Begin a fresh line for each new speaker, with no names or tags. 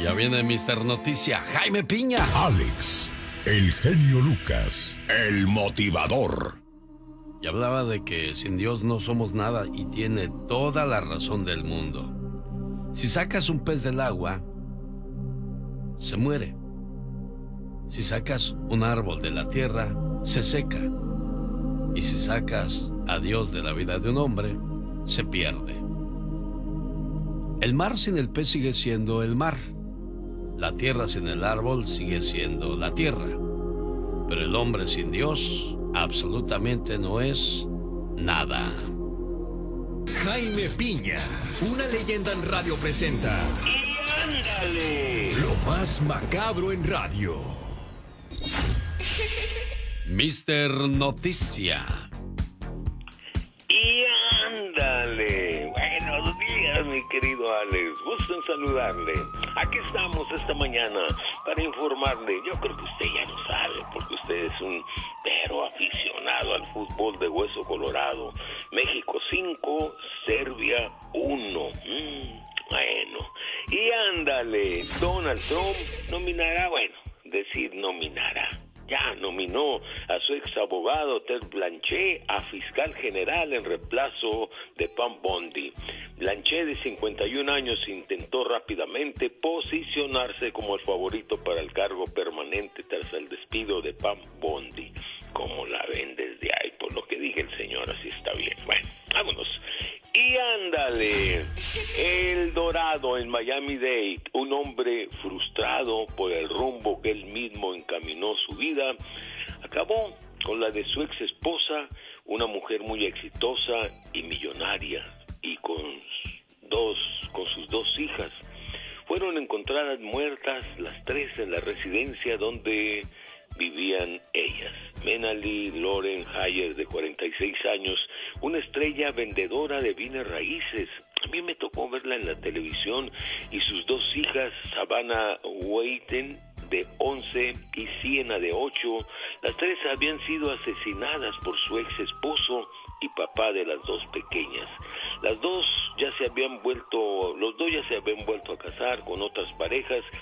Ya viene Mr. Noticia, Jaime Piña.
Alex, el genio Lucas, el motivador.
Y hablaba de que sin Dios no somos nada y tiene toda la razón del mundo. Si sacas un pez del agua, se muere. Si sacas un árbol de la tierra, se seca. Y si sacas a Dios de la vida de un hombre, se pierde. El mar sin el pez sigue siendo el mar. La tierra sin el árbol sigue siendo la tierra. Pero el hombre sin Dios absolutamente no es nada.
Jaime Piña, una leyenda en radio presenta. ¡Y ándale! Lo más macabro en radio.
Mr. Noticia.
Y ándale. Buenos días, mi querido Alex. Gusto en saludarle. Aquí estamos esta mañana para informarle. Yo creo que usted ya lo sabe, porque usted es un pero aficionado al fútbol de hueso colorado. México 5, Serbia 1. Bueno. Y ándale. Donald Trump nominará, ya nominó a su ex abogado Ted Blanchet a fiscal general en reemplazo de Pam Bondi. Blanchet, de 51 años, intentó rápidamente posicionarse como el favorito para el cargo permanente tras el despido de Pam Bondi. Como la ven desde ahí, por lo que dije el señor, así está bien. Bueno, vámonos. Y ándale, El Dorado en Miami-Dade, un hombre frustrado por el rumbo que él mismo encaminó su vida, acabó con la de su ex esposa, una mujer muy exitosa y millonaria, y con sus dos hijas. Fueron encontradas muertas las tres en la residencia donde vivían ellas. Menali Lauren Hayer, de 46 años, una estrella vendedora de bienes raíces. A mí me tocó verla en la televisión, y sus dos hijas, Savannah Wheaton, de 11, y Sienna, de 8. Las tres habían sido asesinadas por su ex esposo y papá de las dos pequeñas. Los dos ya se habían vuelto a casar con otras parejas